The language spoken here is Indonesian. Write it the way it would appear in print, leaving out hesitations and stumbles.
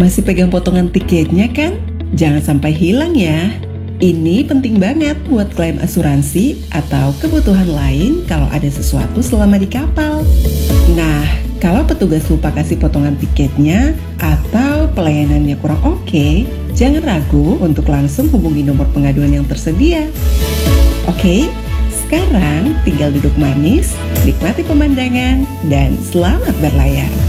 Masih pegang potongan tiketnya kan? Jangan sampai hilang ya. Ini penting banget buat klaim asuransi atau kebutuhan lain kalau ada sesuatu selama di kapal. Nah, kalau petugas lupa kasih potongan tiketnya atau pelayanannya kurang oke, jangan ragu untuk langsung hubungi nomor pengaduan yang tersedia. Oke, sekarang tinggal duduk manis, nikmati pemandangan, dan selamat berlayar.